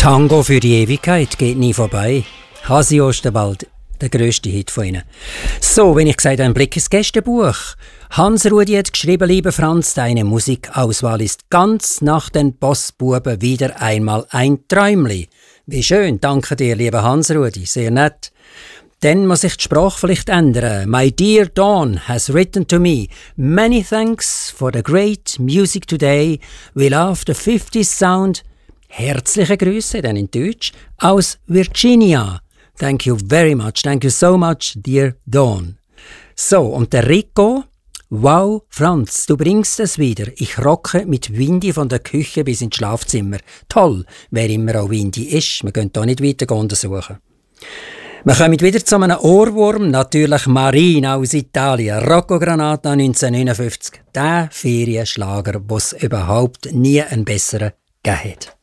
Tango für die Ewigkeit geht nie vorbei. Hasi Osterwald, der grösste Hit von ihnen. So, wenn ich gesagt habe, ein Blick ins Gästebuch. Hans-Rudi hat geschrieben, lieber Franz, deine Musikauswahl ist ganz nach den Bossbuben wieder einmal ein Träumli. Wie schön, danke dir, lieber Hans-Rudi, sehr nett. Dann muss ich die Sprache vielleicht ändern. My dear Dawn has written to me, many thanks for the great music today. We love the 50s sound. Herzliche Grüße, dann in Deutsch, aus Virginia. Thank you very much. Thank you so much, dear Dawn. So, und der Rico. Wow, Franz, du bringst es wieder. Ich rocke mit Windy von der Küche bis ins Schlafzimmer. Toll, wer immer auch Windy ist. Wir können hier nicht weiter untersuchen. Wir kommen wieder zu einem Ohrwurm, natürlich Marina aus Italien, Rocco Granata 1959. Der Ferienschlager, was überhaupt nie einen besseren gegeben hat.